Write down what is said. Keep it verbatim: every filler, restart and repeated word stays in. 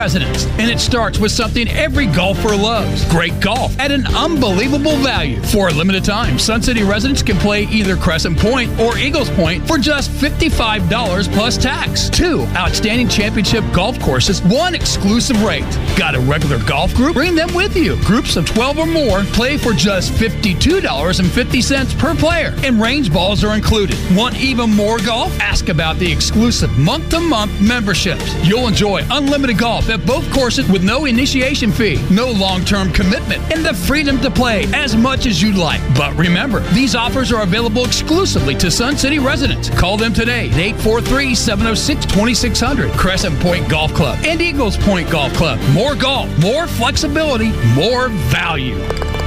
Residents, and it starts with something every golfer loves: great golf at an unbelievable value. For a limited time, Sun City residents can play either Crescent Point or Eagles Point for just fifty-five dollars plus tax. Two outstanding championship golf courses, one exclusive rate. Got a regular golf group? Bring them with you. Groups of twelve or more play for just fifty-two dollars and fifty cents per player, and range balls are included. Want even more golf? Ask about the exclusive month-to-month memberships. You'll enjoy unlimited golf at both courses with no initiation fee, no long-term commitment, and the freedom to play as much as you'd like. But remember, these offers are available exclusively to Sun City residents. Call them today at eight four three, seven oh six, two six zero zero. Crescent Point Golf Club and Eagles Point Golf Club. More golf, more flexibility, more value.